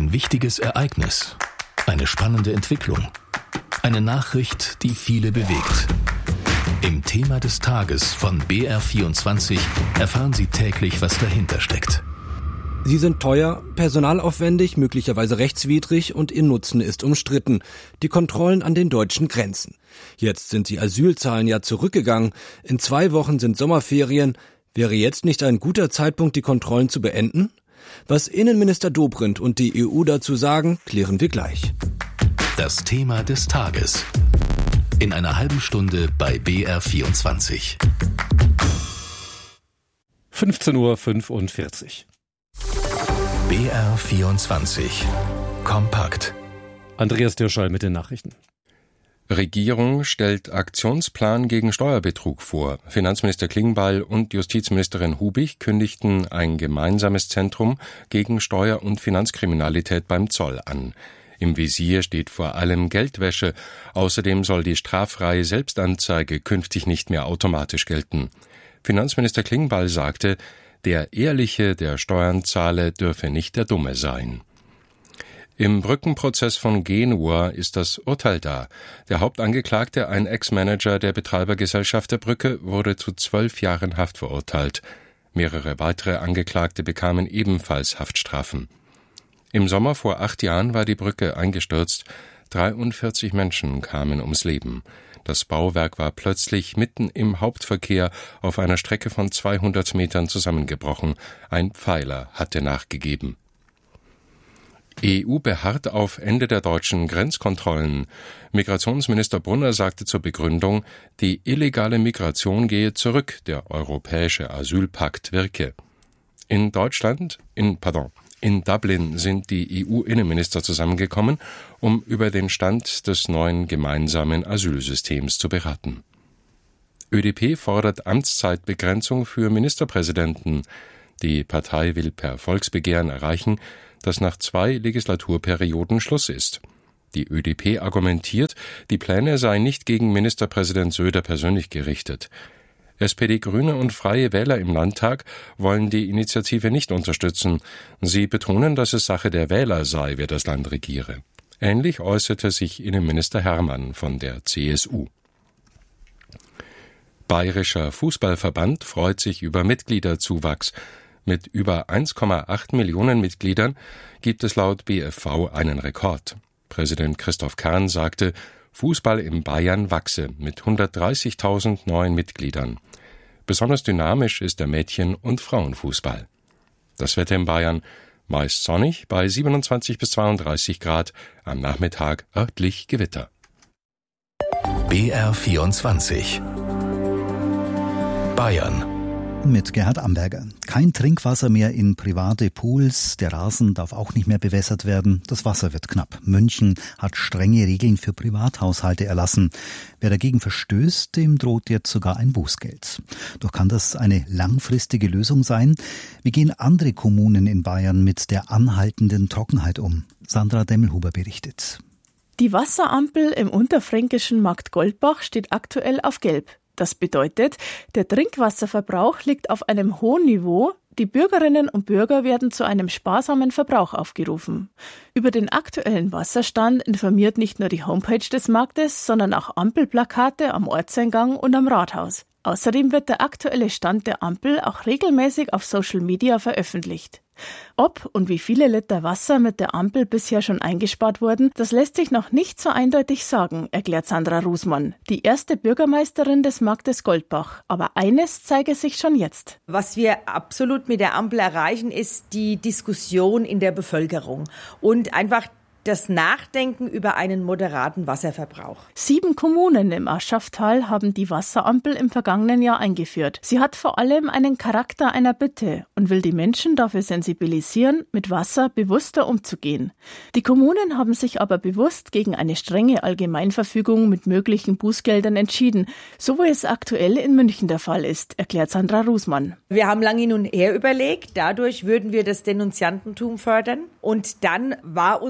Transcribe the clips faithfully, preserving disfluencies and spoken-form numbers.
Ein wichtiges Ereignis, eine spannende Entwicklung, eine Nachricht, die viele bewegt. Im Thema des Tages von B R vierundzwanzig erfahren Sie täglich, was dahinter steckt. Sie sind teuer, personalaufwendig, möglicherweise rechtswidrig und ihr Nutzen ist umstritten. Die Kontrollen an den deutschen Grenzen. Jetzt sind die Asylzahlen ja zurückgegangen. In zwei Wochen sind Sommerferien. Wäre jetzt nicht ein guter Zeitpunkt, die Kontrollen zu beenden? Was Innenminister Dobrindt und die E U dazu sagen, klären wir gleich. Das Thema des Tages. In einer halben Stunde bei B R vierundzwanzig. fünfzehn Uhr fünfundvierzig. B R vierundzwanzig. Kompakt. Andreas Dirschall mit den Nachrichten. Regierung stellt Aktionsplan gegen Steuerbetrug vor. Finanzminister Klingbeil und Justizministerin Hubig kündigten ein gemeinsames Zentrum gegen Steuer- und Finanzkriminalität beim Zoll an. Im Visier steht vor allem Geldwäsche. Außerdem soll die straffreie Selbstanzeige künftig nicht mehr automatisch gelten. Finanzminister Klingbeil sagte, der Ehrliche, der Steuern zahle, dürfe nicht der Dumme sein. Im Brückenprozess von Genua ist das Urteil da. Der Hauptangeklagte, ein Ex-Manager der Betreibergesellschaft der Brücke, wurde zu zwölf Jahren Haft verurteilt. Mehrere weitere Angeklagte bekamen ebenfalls Haftstrafen. Im Sommer vor acht Jahren war die Brücke eingestürzt. dreiundvierzig Menschen kamen ums Leben. Das Bauwerk war plötzlich mitten im Hauptverkehr auf einer Strecke von zweihundert Metern zusammengebrochen. Ein Pfeiler hatte nachgegeben. E U beharrt auf Ende der deutschen Grenzkontrollen. Migrationsminister Brunner sagte zur Begründung, die illegale Migration gehe zurück, der europäische Asylpakt wirke. In Deutschland, in, pardon, in Dublin sind die E U-Innenminister zusammengekommen, um über den Stand des neuen gemeinsamen Asylsystems zu beraten. Ö D P fordert Amtszeitbegrenzung für Ministerpräsidenten. Die Partei will per Volksbegehren erreichen, dass nach zwei Legislaturperioden Schluss ist. Die Ö D P argumentiert, die Pläne seien nicht gegen Ministerpräsident Söder persönlich gerichtet. S P D, Grüne und Freie Wähler im Landtag wollen die Initiative nicht unterstützen. Sie betonen, dass es Sache der Wähler sei, wer das Land regiere. Ähnlich äußerte sich Innenminister Hermann von der C S U. Bayerischer Fußballverband freut sich über Mitgliederzuwachs. Mit über eins Komma acht Millionen Mitgliedern gibt es laut B F V einen Rekord. Präsident Christoph Kern sagte, Fußball in Bayern wachse mit hundertdreißigtausend neuen Mitgliedern. Besonders dynamisch ist der Mädchen- und Frauenfußball. Das Wetter in Bayern meist sonnig bei siebenundzwanzig bis zweiunddreißig Grad, am Nachmittag örtlich Gewitter. B R vierundzwanzig. Bayern. Mit Gerhard Amberger. Kein Trinkwasser mehr in private Pools. Der Rasen darf auch nicht mehr bewässert werden. Das Wasser wird knapp. München hat strenge Regeln für Privathaushalte erlassen. Wer dagegen verstößt, dem droht jetzt sogar ein Bußgeld. Doch kann das eine langfristige Lösung sein? Wie gehen andere Kommunen in Bayern mit der anhaltenden Trockenheit um? Sandra Demmelhuber berichtet. Die Wasserampel im unterfränkischen Markt Goldbach steht aktuell auf Gelb. Das bedeutet, der Trinkwasserverbrauch liegt auf einem hohen Niveau. Die Bürgerinnen und Bürger werden zu einem sparsamen Verbrauch aufgerufen. Über den aktuellen Wasserstand informiert nicht nur die Homepage des Marktes, sondern auch Ampelplakate am Ortseingang und am Rathaus. Außerdem wird der aktuelle Stand der Ampel auch regelmäßig auf Social Media veröffentlicht. Ob und wie viele Liter Wasser mit der Ampel bisher schon eingespart wurden, das lässt sich noch nicht so eindeutig sagen, erklärt Sandra Rusmann, die erste Bürgermeisterin des Marktes Goldbach. Aber eines zeige sich schon jetzt. Was wir absolut mit der Ampel erreichen, ist die Diskussion in der Bevölkerung und einfach das Nachdenken über einen moderaten Wasserverbrauch. Sieben Kommunen im Aschachtal haben die Wasserampel im vergangenen Jahr eingeführt. Sie hat vor allem einen Charakter einer Bitte und will die Menschen dafür sensibilisieren, mit Wasser bewusster umzugehen. Die Kommunen haben sich aber bewusst gegen eine strenge Allgemeinverfügung mit möglichen Bußgeldern entschieden, so wie es aktuell in München der Fall ist, erklärt Sandra Rusmann. Wir haben lange hin und her überlegt, dadurch würden wir das Denunziantentum fördern und dann war uns auch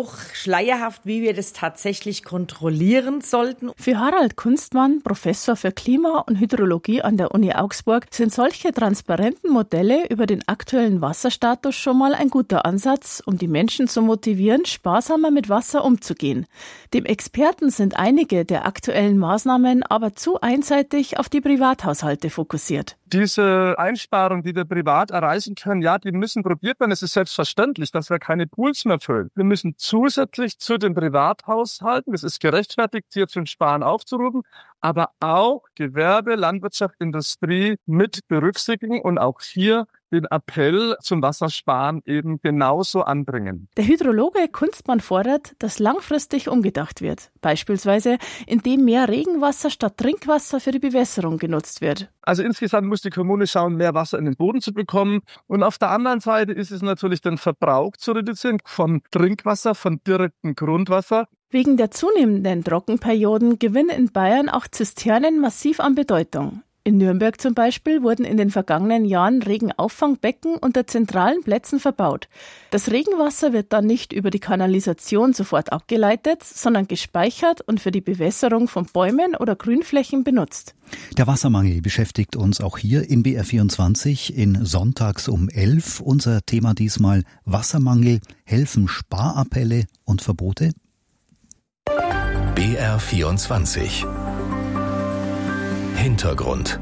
auch schleierhaft, wie wir das tatsächlich kontrollieren sollten. Für Harald Kunstmann, Professor für Klima- und Hydrologie an der Uni Augsburg, sind solche transparenten Modelle über den aktuellen Wasserstatus schon mal ein guter Ansatz, um die Menschen zu motivieren, sparsamer mit Wasser umzugehen. Dem Experten sind einige der aktuellen Maßnahmen aber zu einseitig auf die Privathaushalte fokussiert. Diese Einsparungen, die wir privat erreichen können, ja, die müssen probiert werden. Es ist selbstverständlich, dass wir keine Pools mehr füllen. Wir müssen zusätzlich zu den Privathaushalten, das ist gerechtfertigt, hier zum Sparen aufzurufen, aber auch Gewerbe, Landwirtschaft, Industrie mit berücksichtigen und auch hier den Appell zum Wassersparen eben genauso anbringen. Der Hydrologe Kunstmann fordert, dass langfristig umgedacht wird. Beispielsweise, indem mehr Regenwasser statt Trinkwasser für die Bewässerung genutzt wird. Also insgesamt muss die Kommune schauen, mehr Wasser in den Boden zu bekommen. Und auf der anderen Seite ist es natürlich den Verbrauch zu reduzieren von Trinkwasser, von direktem Grundwasser. Wegen der zunehmenden Trockenperioden gewinnen in Bayern auch Zisternen massiv an Bedeutung. In Nürnberg zum Beispiel wurden in den vergangenen Jahren Regenauffangbbecken unter zentralen Plätzen verbaut. Das Regenwasser wird dann nicht über die Kanalisation sofort abgeleitet, sondern gespeichert und für die Bewässerung von Bäumen oder Grünflächen benutzt. Der Wassermangel beschäftigt uns auch hier in B R vierundzwanzig in Sonntags um elf. Unser Thema diesmal Wassermangel, helfen Sparappelle und Verbote? B R vierundzwanzig Hintergrund.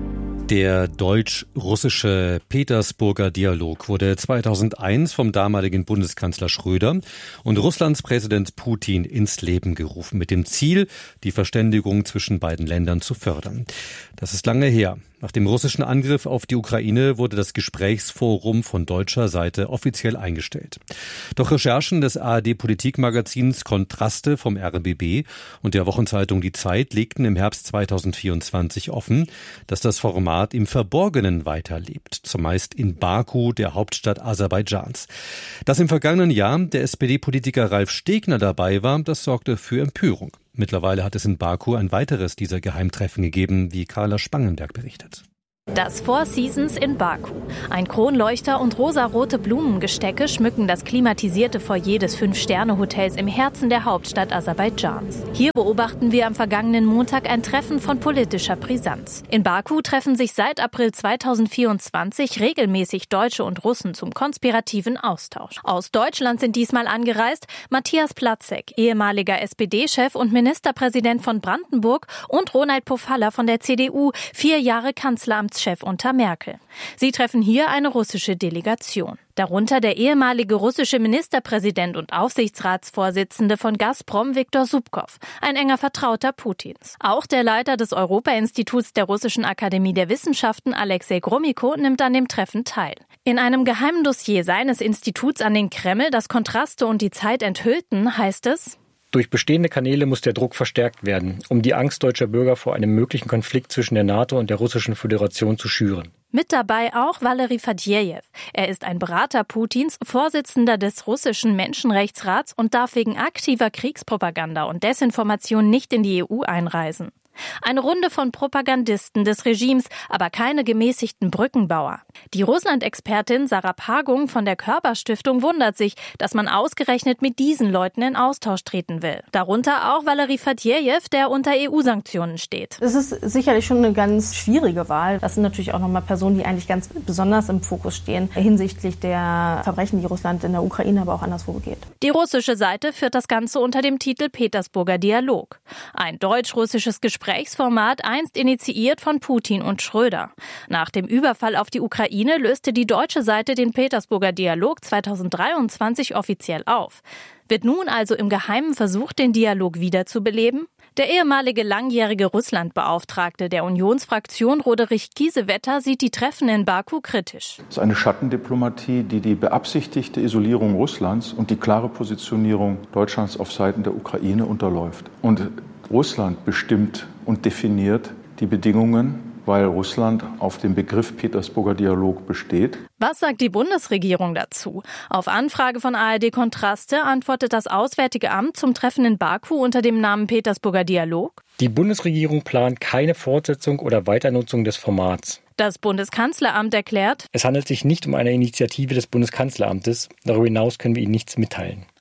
Der deutsch-russische Petersburger Dialog wurde zweitausendeins vom damaligen Bundeskanzler Schröder und Russlands Präsident Putin ins Leben gerufen, mit dem Ziel, die Verständigung zwischen beiden Ländern zu fördern. Das ist lange her. Nach dem russischen Angriff auf die Ukraine wurde das Gesprächsforum von deutscher Seite offiziell eingestellt. Doch Recherchen des A R D-Politikmagazins Kontraste vom R B B und der Wochenzeitung Die Zeit legten im Herbst zweitausendvierundzwanzig offen, dass das Format im Verborgenen weiterlebt, zumeist in Baku, der Hauptstadt Aserbaidschans. Dass im vergangenen Jahr der S P D-Politiker Ralf Stegner dabei war, das sorgte für Empörung. Mittlerweile hat es in Baku ein weiteres dieser Geheimtreffen gegeben, wie Carla Spangenberg berichtet. Das Four Seasons in Baku. Ein Kronleuchter und rosarote Blumengestecke schmücken das klimatisierte Foyer des Fünf-Sterne-Hotels im Herzen der Hauptstadt Aserbaidschans. Hier beobachten wir am vergangenen Montag ein Treffen von politischer Brisanz. In Baku treffen sich seit April zweitausendvierundzwanzig regelmäßig Deutsche und Russen zum konspirativen Austausch. Aus Deutschland sind diesmal angereist Matthias Platzek, ehemaliger S P D-Chef und Ministerpräsident von Brandenburg, und Ronald Pofalla von der C D U, vier Jahre Kanzleramtschef unter Merkel. Sie treffen hier eine russische Delegation. Darunter der ehemalige russische Ministerpräsident und Aufsichtsratsvorsitzende von Gazprom, Viktor Subkov, ein enger Vertrauter Putins. Auch der Leiter des Europa-Instituts der Russischen Akademie der Wissenschaften, Alexei Gromyko, nimmt an dem Treffen teil. In einem geheimen Dossier seines Instituts an den Kreml, das Kontraste und die Zeit enthüllten, heißt es: Durch bestehende Kanäle muss der Druck verstärkt werden, um die Angst deutscher Bürger vor einem möglichen Konflikt zwischen der NATO und der Russischen Föderation zu schüren. Mit dabei auch Valery Faddejew. Er ist ein Berater Putins, Vorsitzender des russischen Menschenrechtsrats und darf wegen aktiver Kriegspropaganda und Desinformation nicht in die E U einreisen. Eine Runde von Propagandisten des Regimes, aber keine gemäßigten Brückenbauer. Die Russland-Expertin Sarah Pagung von der Körper-Stiftung wundert sich, dass man ausgerechnet mit diesen Leuten in Austausch treten will. Darunter auch Valery Faddejew, der unter E U-Sanktionen steht. Es ist sicherlich schon eine ganz schwierige Wahl. Das sind natürlich auch nochmal Personen, die eigentlich ganz besonders im Fokus stehen hinsichtlich der Verbrechen, die Russland in der Ukraine, aber auch anderswo begeht. Die russische Seite führt das Ganze unter dem Titel Petersburger Dialog. Ein deutsch-russisches Gespräch Gesprächsformat, einst initiiert von Putin und Schröder. Nach dem Überfall auf die Ukraine löste die deutsche Seite den Petersburger Dialog zweitausenddreiundzwanzig offiziell auf. Wird nun also im Geheimen versucht, den Dialog wiederzubeleben? Der ehemalige langjährige Russlandbeauftragte der Unionsfraktion Roderich Kiesewetter sieht die Treffen in Baku kritisch. Es ist eine Schattendiplomatie, die die beabsichtigte Isolierung Russlands und die klare Positionierung Deutschlands auf Seiten der Ukraine unterläuft. Und Russland bestimmt und definiert die Bedingungen, weil Russland auf dem Begriff Petersburger Dialog besteht. Was sagt die Bundesregierung dazu? Auf Anfrage von A R D Kontraste antwortet das Auswärtige Amt zum Treffen in Baku unter dem Namen Petersburger Dialog: Die Bundesregierung plant keine Fortsetzung oder Weiternutzung des Formats. Das Bundeskanzleramt erklärt: Es handelt sich nicht um eine Initiative des Bundeskanzleramtes. Darüber hinaus können wir Ihnen nichts mitteilen.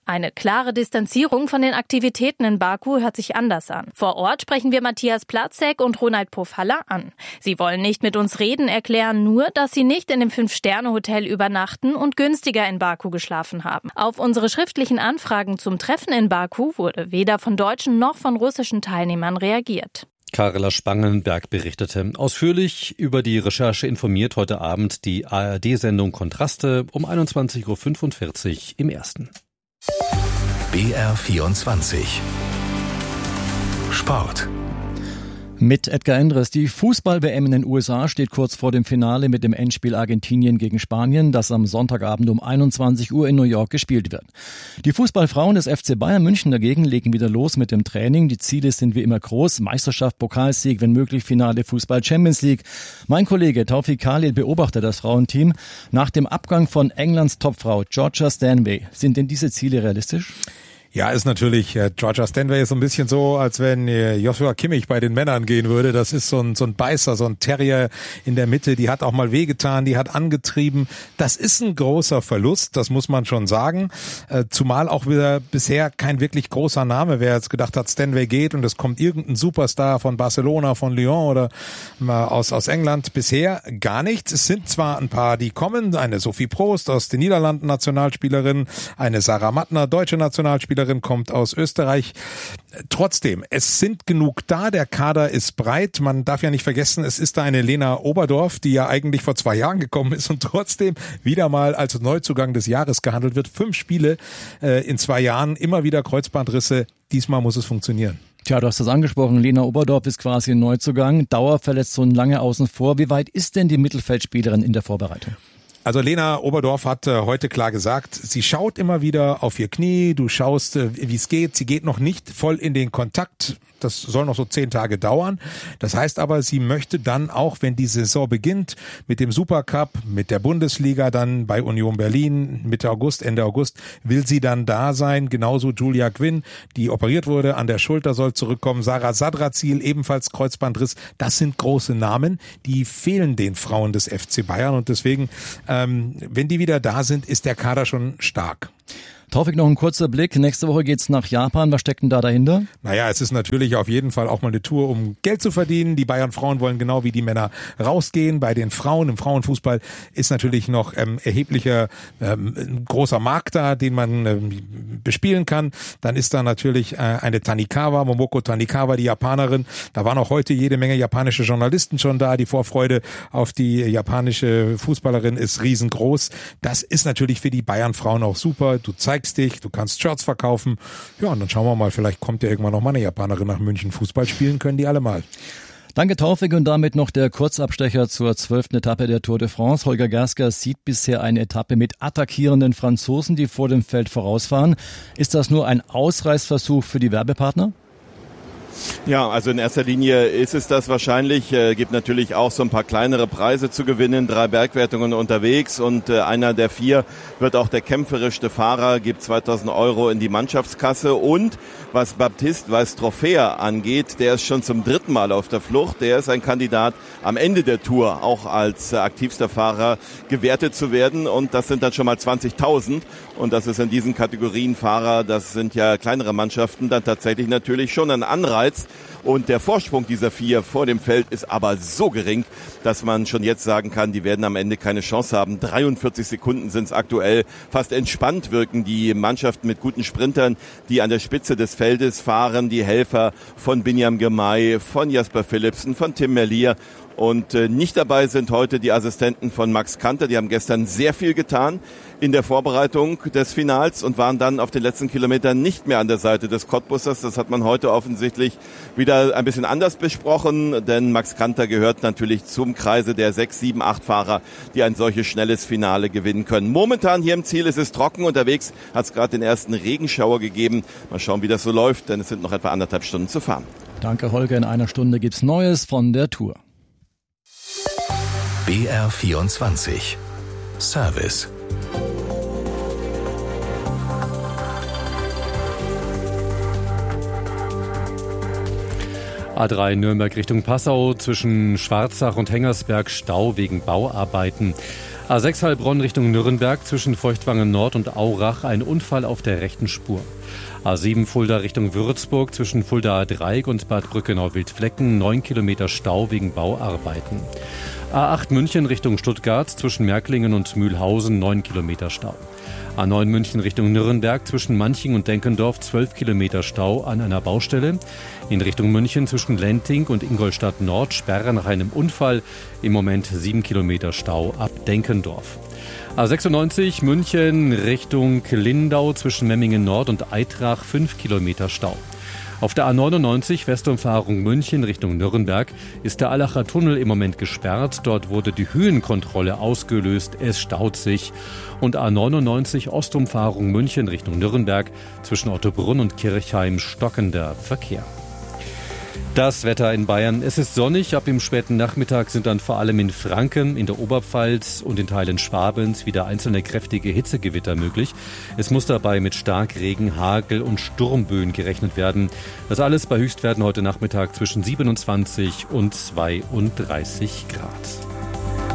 Eine klare Distanzierung von den Aktivitäten in Baku hört sich anders an. Vor Ort sprechen wir Matthias Platzek und Ronald Pofalla an. Sie wollen nicht mit uns reden, erklären nur, dass sie nicht in dem Fünf-Sterne-Hotel übernachten und günstiger in Baku geschlafen haben. Auf unsere schriftlichen Anfragen zum Treffen in Baku wurde weder von deutschen noch von russischen Teilnehmern reagiert. Carla Spangenberg berichtete. Ausführlich über die Recherche informiert heute Abend die A R D-Sendung Kontraste um einundzwanzig Uhr fünfundvierzig im Ersten. B R vierundzwanzig Sport. Mit Edgar Endres. Die Fußball-W M in den U S A steht kurz vor dem Finale mit dem Endspiel Argentinien gegen Spanien, das am Sonntagabend um einundzwanzig Uhr in New York gespielt wird. Die Fußballfrauen des F C Bayern München dagegen legen wieder los mit dem Training. Die Ziele sind wie immer groß. Meisterschaft, Pokalsieg, wenn möglich Finale Fußball Champions League. Mein Kollege Taufik Khalil beobachtet das Frauenteam. Nach dem Abgang von Englands Topfrau Georgia Stanway, sind denn diese Ziele realistisch? Ja, ist natürlich, äh, Georgia Stanway ist so ein bisschen so, als wenn äh, Joshua Kimmich bei den Männern gehen würde. Das ist so ein, so ein Beißer, so ein Terrier in der Mitte. Die hat auch mal wehgetan, die hat angetrieben. Das ist ein großer Verlust, das muss man schon sagen. Äh, zumal auch wieder bisher kein wirklich großer Name. Wer jetzt gedacht hat, Stanway geht und es kommt irgendein Superstar von Barcelona, von Lyon oder mal aus, aus England. Bisher gar nichts. Es sind zwar ein paar, die kommen. Eine Sophie Prost aus den Niederlanden, Nationalspielerin. Eine Sarah Mattner, deutsche Nationalspielerin, kommt aus Österreich. Trotzdem, es sind genug da, der Kader ist breit. Man darf ja nicht vergessen, es ist da eine Lena Oberdorf, die ja eigentlich vor zwei Jahren gekommen ist und trotzdem wieder mal als Neuzugang des Jahres gehandelt wird. Fünf Spiele äh, in zwei Jahren, immer wieder Kreuzbandrisse. Diesmal muss es funktionieren. Tja, du hast das angesprochen. Lena Oberdorf ist quasi ein Neuzugang. Dauerverletzung lange außen vor. Wie weit ist denn die Mittelfeldspielerin in der Vorbereitung? Also Lena Oberdorf hat äh, heute klar gesagt, sie schaut immer wieder auf ihr Knie, du schaust, äh, wie es geht. Sie geht noch nicht voll in den Kontakt. Das soll noch so zehn Tage dauern. Das heißt aber, sie möchte dann auch, wenn die Saison beginnt, mit dem Supercup, mit der Bundesliga, dann bei Union Berlin Mitte August, Ende August, will sie dann da sein. Genauso Julia Quinn, die operiert wurde, an der Schulter soll zurückkommen. Sarah Sadrazil, ebenfalls Kreuzbandriss. Das sind große Namen, die fehlen den Frauen des F C Bayern. Und deswegen, ähm, wenn die wieder da sind, ist der Kader schon stark. Taufik, noch ein kurzer Blick. Nächste Woche geht's nach Japan. Was steckt denn da dahinter? Naja, es ist natürlich auf jeden Fall auch mal eine Tour, um Geld zu verdienen. Die Bayern-Frauen wollen genau wie die Männer rausgehen. Bei den Frauen im Frauenfußball ist natürlich noch ähm, erheblicher ähm, großer Markt da, den man ähm, bespielen kann. Dann ist da natürlich äh, eine Tanikawa, Momoko Tanikawa, die Japanerin. Da waren auch heute jede Menge japanische Journalisten schon da. Die Vorfreude auf die japanische Fußballerin ist riesengroß. Das ist natürlich für die Bayern-Frauen auch super. Du zeigst dich, du kannst Shirts verkaufen. Ja, und dann schauen wir mal, vielleicht kommt ja irgendwann noch mal eine Japanerin nach München. Fußball spielen können die alle mal. Danke, Taufik, und damit noch der Kurzabstecher zur zwölften Etappe der Tour de France. Holger Gersker sieht bisher eine Etappe mit attackierenden Franzosen, die vor dem Feld vorausfahren. Ist das nur ein Ausreißversuch für die Werbepartner? Ja, also in erster Linie ist es das wahrscheinlich. Äh, gibt natürlich auch so ein paar kleinere Preise zu gewinnen, drei Bergwertungen unterwegs und äh, einer der vier wird auch der kämpferischste Fahrer, gibt zweitausend Euro in die Mannschaftskasse. Und was Baptiste Weiß-Trofea angeht, der ist schon zum dritten Mal auf der Flucht. Der ist ein Kandidat, am Ende der Tour auch als äh, aktivster Fahrer gewertet zu werden und das sind dann schon mal zwanzigtausend und das ist in diesen Kategorien Fahrer, das sind ja kleinere Mannschaften, dann tatsächlich natürlich schon ein Anreiz. Und der Vorsprung dieser vier vor dem Feld ist aber so gering, dass man schon jetzt sagen kann, die werden am Ende keine Chance haben. dreiundvierzig Sekunden sind es aktuell. Fast entspannt wirken die Mannschaften mit guten Sprintern, die an der Spitze des Feldes fahren. Die Helfer von Binyam Girmay, von Jasper Philipsen, von Tim Merlier. Und äh, nicht dabei sind heute die Assistenten von Max Kanter. Die haben gestern sehr viel getan in der Vorbereitung des Finals und waren dann auf den letzten Kilometern nicht mehr an der Seite des Cottbussers. Das hat man heute offensichtlich wieder ein bisschen anders besprochen, denn Max Kanter gehört natürlich zum Kreise der sechs, sieben, acht Fahrer, die ein solches schnelles Finale gewinnen können. Momentan hier im Ziel ist es trocken. Unterwegs hat es gerade den ersten Regenschauer gegeben. Mal schauen, wie das so läuft, denn es sind noch etwa anderthalb Stunden zu fahren. Danke, Holger. In einer Stunde gibt's Neues von der Tour. B R vierundzwanzig Service. A drei Nürnberg Richtung Passau, zwischen Schwarzach und Hengersberg Stau wegen Bauarbeiten. A sechs Heilbronn Richtung Nürnberg zwischen Feuchtwangen Nord und Aurach ein Unfall auf der rechten Spur. A sieben Fulda Richtung Würzburg zwischen Fuldaer Dreieck und Bad Brückenau-Wildflecken neun Kilometer Stau wegen Bauarbeiten. A acht München Richtung Stuttgart zwischen Märklingen und Mühlhausen neun Kilometer Stau. A neun München Richtung Nürnberg zwischen Manching und Denkendorf zwölf Kilometer Stau an einer Baustelle. In Richtung München zwischen Lenting und Ingolstadt Nord Sperre nach einem Unfall. Im Moment sieben Kilometer Stau ab Denkendorf. A sechsundneunzig München Richtung Lindau zwischen Memmingen Nord und Eitrach fünf Kilometer Stau. Auf der A neunundneunzig Westumfahrung München Richtung Nürnberg ist der Allacher Tunnel im Moment gesperrt. Dort wurde die Höhenkontrolle ausgelöst. Es staut sich. Und A neunundneunzig Ostumfahrung München Richtung Nürnberg zwischen Ottobrunn und Kirchheim stockender Verkehr. Das Wetter in Bayern. Es ist sonnig. Ab dem späten Nachmittag sind dann vor allem in Franken, in der Oberpfalz und in Teilen Schwabens wieder einzelne kräftige Hitzegewitter möglich. Es muss dabei mit Starkregen, Hagel und Sturmböen gerechnet werden. Das alles bei Höchstwerten heute Nachmittag zwischen siebenundzwanzig und zweiunddreißig Grad.